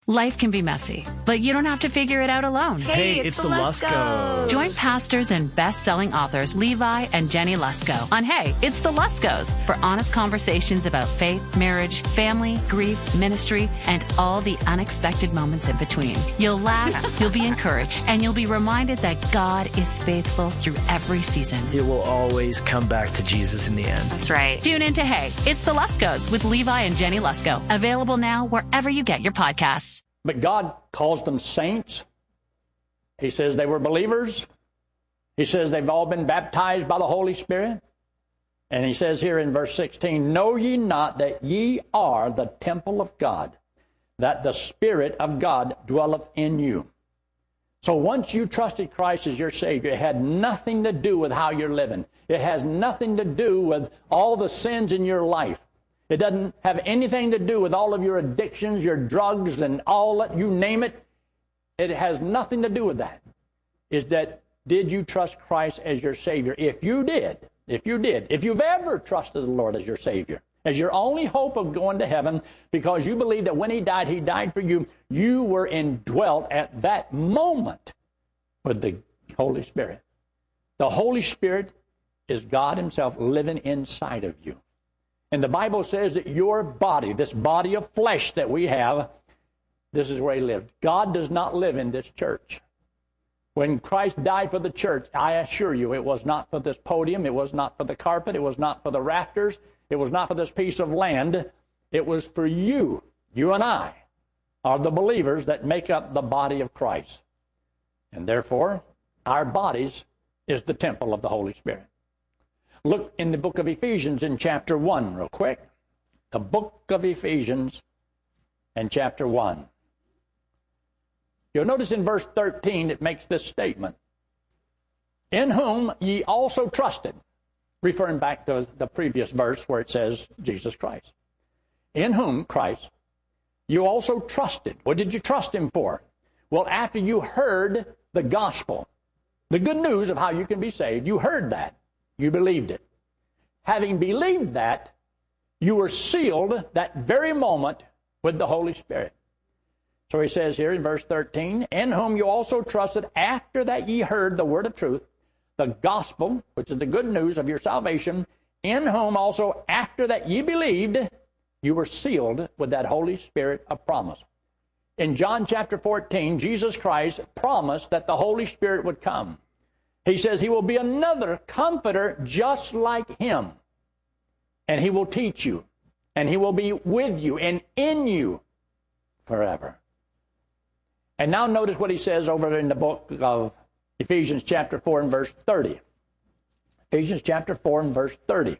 Life can be messy, but you don't have to figure it out alone. Hey, it's the Luskos. Join pastors and best-selling authors Levi and Jenny Lusko on Hey, It's the Luskos for honest conversations about faith, marriage, family, grief, ministry, and all the unexpected moments in between. You'll laugh, you'll be encouraged, and you'll be reminded that God is faithful through every season. It will always come back to Jesus in the end. That's right. Tune in to Hey, It's the Luskos with Levi and Jenny Lusko. Available now wherever you get your podcasts. But God calls them saints. He says they were believers. He says they've all been baptized by the Holy Spirit. And he says here in verse 16, know ye not that ye are the temple of God, that the Spirit of God dwelleth in you. So once you trusted Christ as your Savior, it had nothing to do with how you're living. It has nothing to do with all the sins in your life. It doesn't have anything to do with all of your addictions, your drugs, and all that, you name it. It has nothing to do with that. Is that, did you trust Christ as your Savior? If you did, if you've ever trusted the Lord as your Savior, as your only hope of going to heaven, because you believe that when He died for you, you were indwelt at that moment with the Holy Spirit. The Holy Spirit is God Himself living inside of you. And the Bible says that your body, this body of flesh that we have, this is where He lived. God does not live in this church. When Christ died for the church, I assure you, it was not for this podium, it was not for the carpet, it was not for the rafters, it was not for this piece of land. It was for you. You and I are the believers that make up the body of Christ. And therefore, our bodies is the temple of the Holy Spirit. Look in the book of Ephesians in chapter 1 real quick. The book of Ephesians and chapter 1. You'll notice in verse 13 it makes this statement. In whom ye also trusted. Referring back to the previous verse where it says Jesus Christ. In whom, Christ, you also trusted. What did you trust Him for? Well, after you heard the gospel, the good news of how you can be saved, you heard that. You believed it. Having believed that, you were sealed that very moment with the Holy Spirit. So he says here in verse 13, in whom you also trusted after that ye heard the word of truth, the gospel, which is the good news of your salvation, in whom also after that ye believed, you were sealed with that Holy Spirit of promise. In John chapter 14, Jesus Christ promised that the Holy Spirit would come. He says He will be another comforter just like Him. And He will teach you. And He will be with you and in you forever. And now notice what he says over in the book of Ephesians chapter 4 and verse 30. Ephesians chapter 4 and verse 30.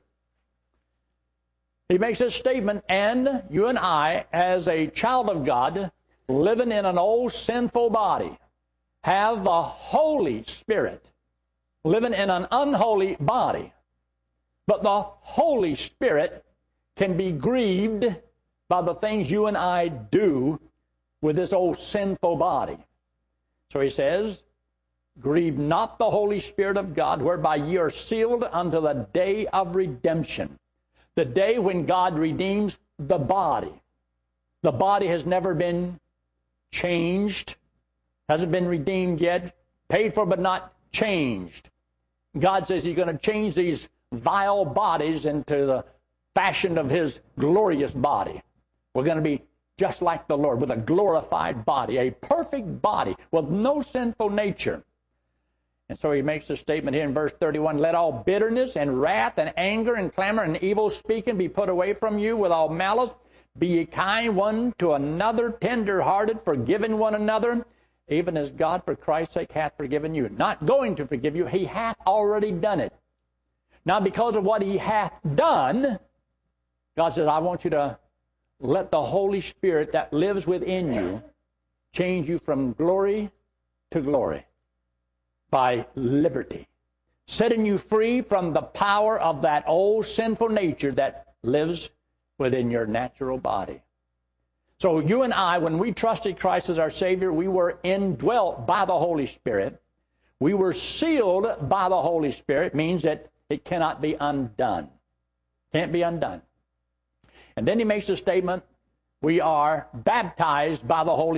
He makes this statement, and you and I, as a child of God, living in an old sinful body, have the Holy Spirit living in an unholy body. But the Holy Spirit can be grieved by the things you and I do with this old sinful body. So he says, grieve not the Holy Spirit of God, whereby ye are sealed unto the day of redemption. The day when God redeems the body. The body has never been changed, hasn't been redeemed yet, paid for but not changed. God says He's going to change these vile bodies into the fashion of His glorious body. We're going to be just like the Lord, with a glorified body, a perfect body with no sinful nature. And so he makes a statement here in verse 31, let all bitterness and wrath and anger and clamor and evil speaking be put away from you with all malice. Be ye kind one to another, tender-hearted, forgiving one another, even as God for Christ's sake hath forgiven you. Not going to forgive you, He hath already done it. Now because of what He hath done, God says, I want you to let the Holy Spirit that lives within you change you from glory to glory by liberty, setting you free from the power of that old sinful nature that lives within your natural body. So you and I, when we trusted Christ as our Savior, we were indwelt by the Holy Spirit. We were sealed by the Holy Spirit. It means that it cannot be undone. Can't be undone. And then he makes a statement, we are baptized by the Holy